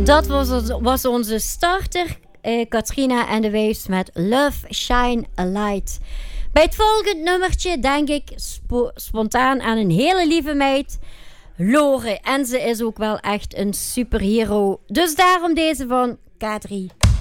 Dat was onze starter, Katrina en de Waves met Love Shine a Light. Bij het volgende nummertje denk ik spontaan aan een hele lieve meid, Lore. En ze is ook wel echt een superhero. Dus daarom deze van K3.